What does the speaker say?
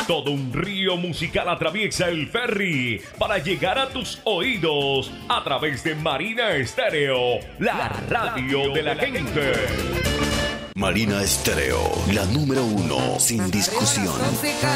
Todo un río musical atraviesa el ferry para llegar a tus oídos a través de Marina Estéreo, la radio de la gente. Marina Estéreo, la número uno, sin discusión.